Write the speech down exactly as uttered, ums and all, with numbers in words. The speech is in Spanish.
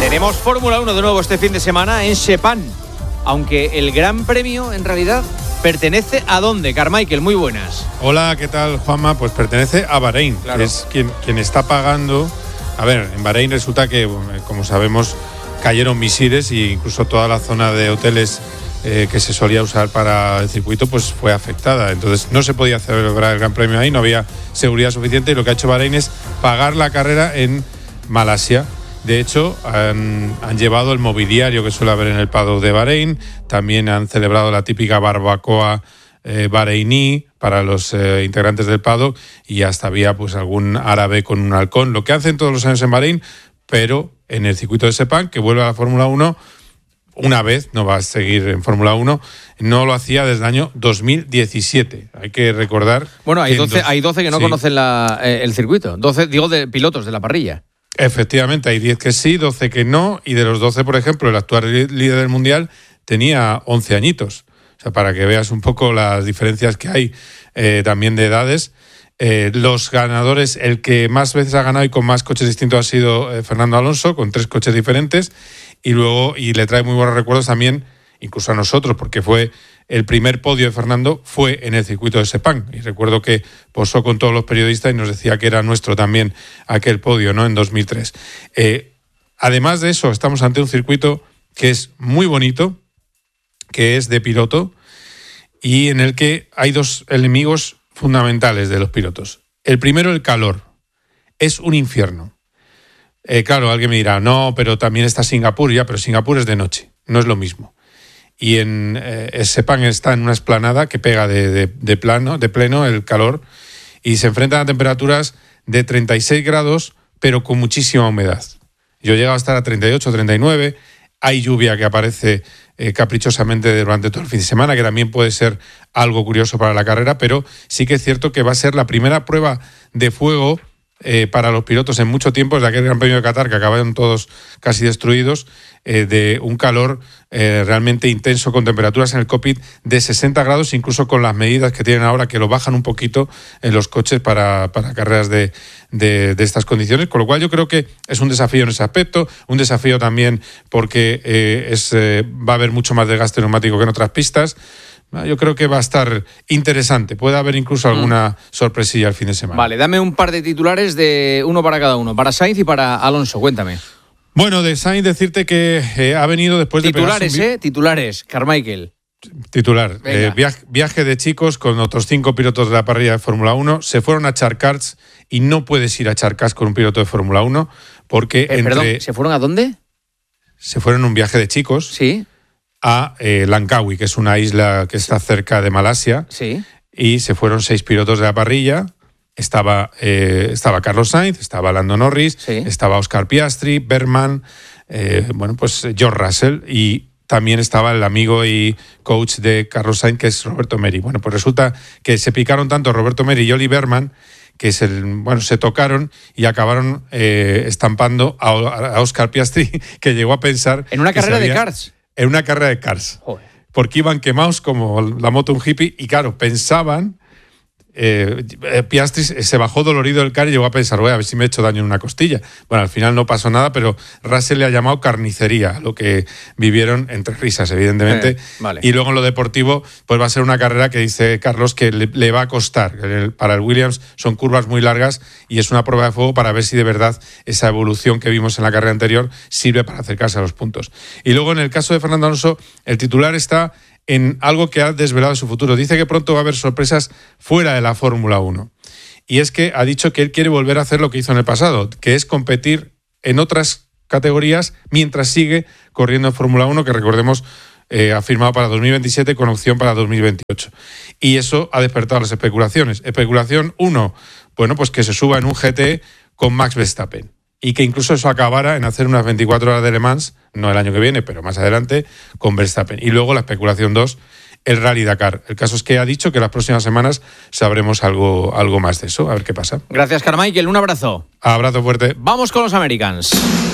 Tenemos Fórmula uno de nuevo este fin de semana en Sepang, aunque el Gran Premio en realidad pertenece a ¿dónde? Carmichael, muy buenas. Hola, ¿qué tal, Juanma? Pues pertenece a Bahrein, claro. Que es quien, quien está pagando. A ver, en Bahrein resulta que, como sabemos, cayeron misiles e incluso toda la zona de hoteles eh, que se solía usar para el circuito pues fue afectada. Entonces no se podía celebrar el Gran Premio ahí, no había seguridad suficiente y lo que ha hecho Bahrein es pagar la carrera en Malasia. De hecho, han, han llevado el mobiliario que suele haber en el paddock de Bahrein, también han celebrado la típica barbacoa eh, bahreiní para los eh, integrantes del paddock y hasta había pues algún árabe con un halcón, lo que hacen todos los años en Bahrein, pero en el circuito de Sepang, que vuelve a la Fórmula uno, una vez, no va a seguir en Fórmula uno, no lo hacía desde el año dos mil diecisiete. Hay que recordar... Bueno, hay doce, dos, hay doce que no sí. conocen la, eh, el circuito, doce, digo, de pilotos de la parrilla. Efectivamente, hay diez que sí, doce que no, y de los doce, por ejemplo, el actual líder del Mundial tenía once añitos. O sea, para que veas un poco las diferencias que hay eh, también de edades. Eh, los ganadores, el que más veces ha ganado y con más coches distintos ha sido eh, Fernando Alonso, con tres coches diferentes, y luego, y le trae muy buenos recuerdos también, incluso a nosotros, porque fue el primer podio de Fernando, fue en el circuito de Sepang. Y recuerdo que posó con todos los periodistas y nos decía que era nuestro también aquel podio, ¿no? En dos mil tres. Eh, además de eso, estamos ante un circuito que es muy bonito, que es de piloto, y en el que hay dos enemigos fundamentales de los pilotos. El primero, el calor. Es un infierno. Eh, claro, alguien me dirá, no, pero también está Singapur, ya, pero Singapur es de noche, no es lo mismo. Y en eh, Sepang está en una explanada que pega de, de, de, plano, de pleno el calor y se enfrentan a temperaturas de treinta y seis grados, pero con muchísima humedad. Yo he llegado a estar a treinta y ocho, treinta y nueve, hay lluvia que aparece eh, caprichosamente durante todo el fin de semana, que también puede ser algo curioso para la carrera, pero sí que es cierto que va a ser la primera prueba de fuego Eh, para los pilotos en mucho tiempo, desde aquel Gran Premio de Qatar, que acabaron todos casi destruidos, eh, de un calor eh, realmente intenso, con temperaturas en el cockpit de sesenta grados, incluso con las medidas que tienen ahora, que lo bajan un poquito en los coches para, para carreras de, de, de estas condiciones, con lo cual yo creo que es un desafío en ese aspecto, un desafío también porque eh, es, eh, va a haber mucho más desgaste neumático que en otras pistas. Yo creo que va a estar interesante. Puede haber incluso alguna sorpresilla el fin de semana. Vale, dame un par de titulares, de uno para cada uno, para Sainz y para Alonso, cuéntame. Bueno, de Sainz decirte que eh, ha venido después titulares, de pegarse un... ¿eh? Titulares, Carmichael. Titular. Eh, viaje, viaje de chicos con otros cinco pilotos de la parrilla de Fórmula uno. Se fueron a Charcas y no puedes ir a Charcas con un piloto de Fórmula uno porque... Eh, entre... Perdón, ¿se fueron a dónde? Se fueron en un viaje de chicos. Sí. A eh, Langkawi, que es una isla que está cerca de Malasia. Sí. Y se fueron seis pilotos de la parrilla. Estaba, eh, estaba Carlos Sainz, estaba Lando Norris, sí. Estaba Oscar Piastri, Bergman, eh, bueno, pues George Russell, y también estaba el amigo y coach de Carlos Sainz, que es Roberto Meri. Bueno, pues resulta que se picaron tanto Roberto Meri y Oli Bergman que se, bueno, se tocaron y acabaron eh, estampando a, a Oscar Piastri, que llegó a pensar... En una carrera había, de karts. En una carrera de karts. Joder. Porque iban quemados como la moto un hippie y claro, pensaban... Eh, Piastri se bajó dolorido del car y llegó a pensar, voy a ver si me he hecho daño en una costilla. Bueno, al final no pasó nada, pero Russell le ha llamado carnicería, lo que vivieron entre risas, evidentemente. Eh, vale. Y luego en lo deportivo, pues va a ser una carrera que dice Carlos que le, le va a costar. El, para el Williams son curvas muy largas y es una prueba de fuego para ver si de verdad esa evolución que vimos en la carrera anterior sirve para acercarse a los puntos. Y luego en el caso de Fernando Alonso, el titular está en algo que ha desvelado su futuro. Dice que pronto va a haber sorpresas fuera de la Fórmula uno. Y es que ha dicho que él quiere volver a hacer lo que hizo en el pasado, que es competir en otras categorías mientras sigue corriendo en Fórmula uno, que recordemos eh, ha firmado para dos mil veintisiete con opción para dos mil veintiocho. Y eso ha despertado las especulaciones. Especulación uno, bueno, pues que se suba en un G T con Max Verstappen. Y que incluso eso acabara en hacer unas veinticuatro horas de Le Mans, no el año que viene, pero más adelante, con Verstappen. Y luego la especulación dos, el Rally Dakar. El caso es que ha dicho que las próximas semanas sabremos algo, algo más de eso, a ver qué pasa. Gracias, Carmichael, un abrazo. Abrazo fuerte. Vamos con los Americans.